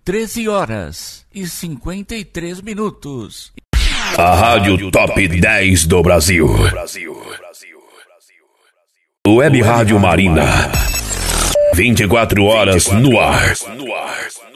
13h53. A Rádio Top 10 do Brasil. Web Rádio Marina. 24 horas no ar.